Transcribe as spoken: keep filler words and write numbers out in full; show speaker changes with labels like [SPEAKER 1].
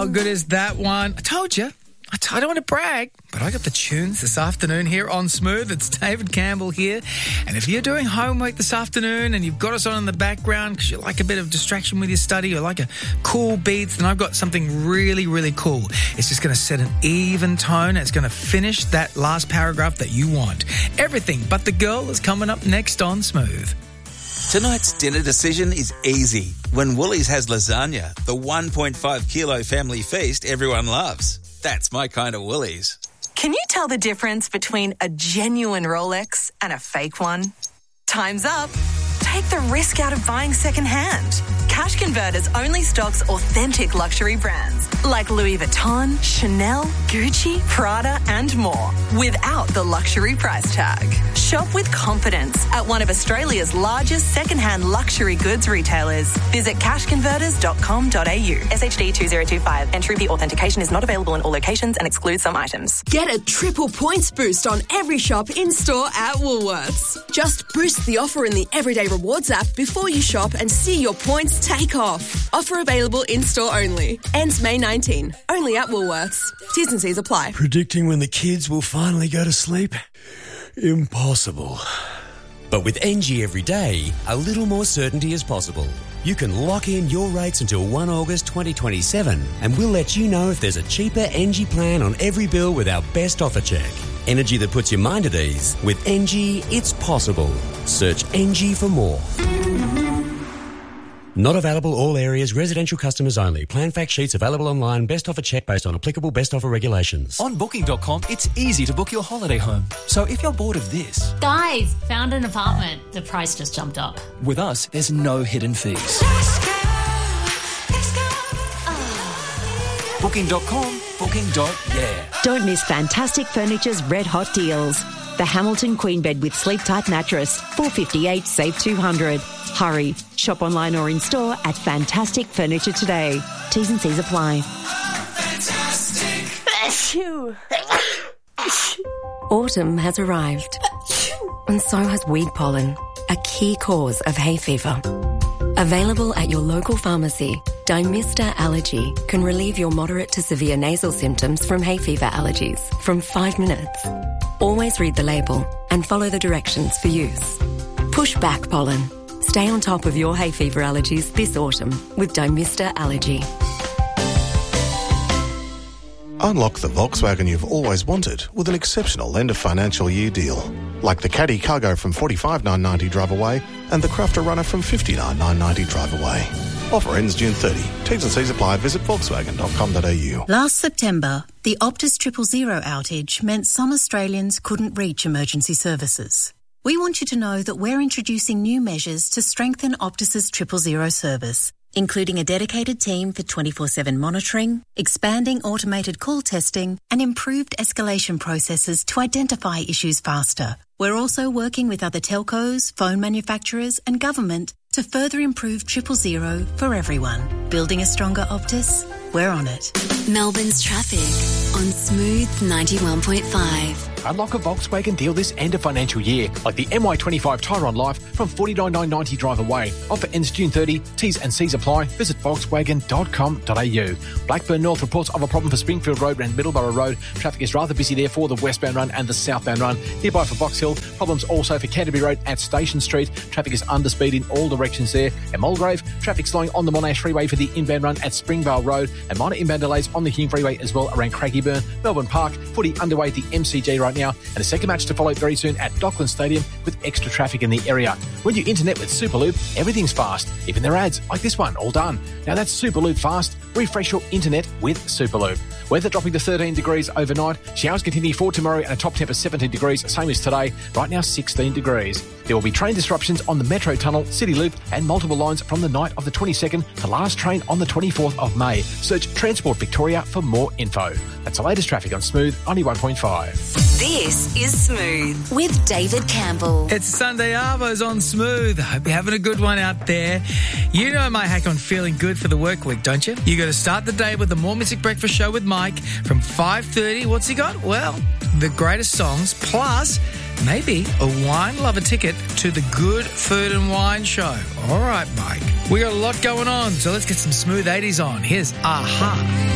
[SPEAKER 1] good is that one? I told you. I, t- I don't want to brag, but I got the tunes this afternoon here on Smooth. It's David Campbell here. And if you're doing homework this afternoon and you've got us on in the background because you like a bit of distraction with your study or like a cool beats, then I've got something really, really cool. It's just going to set an even tone. And it's going to finish that last paragraph that you want. Everything But the Girl is coming up next on Smooth.
[SPEAKER 2] Tonight's dinner decision is easy when Woolies has lasagna, the one point five kilo family feast everyone loves. That's my kind of Woolies.
[SPEAKER 3] Can you tell the difference between a genuine Rolex and a fake one? Time's up. Take the risk out of buying secondhand. Cash Converters only stocks authentic luxury brands like Louis Vuitton, Chanel, Gucci, Prada and more without the luxury price tag. Shop with confidence at one of Australia's largest secondhand luxury goods retailers. Visit cash converters dot com dot a u. S H D two zero two five. Entry fee authentication is not available in all locations and excludes some items.
[SPEAKER 4] Get a triple points boost on every shop in-store at Woolworths. Just boost the offer in the Everyday Rewards app before you shop and see your points take off. Offer available in-store only. Ends May nineteenth. Only at Woolworths. T's and C's apply.
[SPEAKER 5] Predicting when the kids will finally go to sleep? Impossible.
[SPEAKER 6] But with N G Everyday, a little more certainty is possible. You can lock in your rates until the first of August twenty twenty-seven and we'll let you know if there's a cheaper N G plan on every bill with our best offer check. Energy that puts your mind at ease. With N G, it's possible. Search N G for more. Not available all areas, residential customers only. Plan fact sheets available online. Best offer check based on applicable best offer regulations.
[SPEAKER 7] On booking dot com, it's easy to book your holiday home. So if you're bored of this...
[SPEAKER 8] Guys, found an apartment. The price just jumped up.
[SPEAKER 7] With us, there's no hidden fees.
[SPEAKER 8] Let's go. Let's go.
[SPEAKER 7] Oh. booking dot com, booking. Yeah.
[SPEAKER 9] Don't miss Fantastic Furniture's red hot deals. The Hamilton Queen Bed with Sleep Tight Mattress, four hundred fifty-eight dollars, save two hundred dollars. Hurry. Shop online or in store at Fantastic Furniture today. T's and C's apply.
[SPEAKER 8] Fantastic.
[SPEAKER 10] Autumn has arrived. And so has weed pollen, a key cause of hay fever. Available at your local pharmacy, Dymista Allergy can relieve your moderate to severe nasal symptoms from hay fever allergies from five minutes. Always read the label and follow the directions for use. Push back pollen. Stay on top of your hay fever allergies this autumn with Dymista Allergy.
[SPEAKER 11] Unlock the Volkswagen you've always wanted with an exceptional end of financial year deal. Like the Caddy Cargo from forty-five thousand nine hundred ninety drive away and the Crafter Runner from fifty-nine thousand nine hundred ninety drive away. Offer ends June thirtieth. T's and C's apply. Visit volkswagen dot com dot a u.
[SPEAKER 12] Last September, the Optus Triple Zero outage meant some Australians couldn't reach emergency services. We want you to know that we're introducing new measures to strengthen Optus's Triple Zero service, including a dedicated team for twenty-four seven monitoring, expanding automated call testing, and improved escalation processes to identify issues faster. We're also working with other telcos, phone manufacturers, and government to further improve Triple Zero for everyone. Building a stronger Optus? We're on it.
[SPEAKER 13] Melbourne's traffic on Smooth ninety-one point five.
[SPEAKER 14] Unlock a Volkswagen deal this end of financial year, like the M Y twenty-five Tyron Life from forty-nine thousand nine hundred ninety drive away. Offer ends June thirtieth. T's and C's apply. Visit volkswagen dot com dot a u. Blackburn North reports of a problem for Springfield Road and Middleborough Road. Traffic is rather busy there for the westbound run and the southbound run. Nearby for Box Hill. Problems also for Canterbury Road at Station Street. Traffic is under speed in all directions there. At Mulgrave, traffic slowing on the Monash Freeway for the inbound run at Springvale Road and minor inbound delays on the Hume Freeway as well around Craigieburn. Melbourne Park, footy underway at the M C G right now and a second match to follow very soon at Dockland Stadium with extra traffic in the area. When you internet with Superloop, everything's fast, even their ads like this one, all done. Now that's Superloop fast. Refresh your internet with Superloop. Weather dropping to thirteen degrees overnight. Showers continue for tomorrow and a top temp of seventeen degrees, same as today. Right now sixteen degrees. There will be train disruptions on the Metro Tunnel, City Loop and multiple lines from the night of the twenty-second to last train on the twenty-fourth of May. Search Transport Victoria for more info. That's the latest traffic on Smooth ninety-one point five.
[SPEAKER 3] This is Smooth with David Campbell.
[SPEAKER 1] It's Sunday Arvos on Smooth. I hope you're having a good one out there. You know my hack on feeling good for the work week, don't you? You got to start the day with the More Music Breakfast Show with Mike from five thirty. What's he got? Well, the greatest songs plus maybe a wine lover ticket to the Good Food and Wine Show. All right, Mike. We got a lot going on, so let's get some Smooth eighties on. Here's Aha.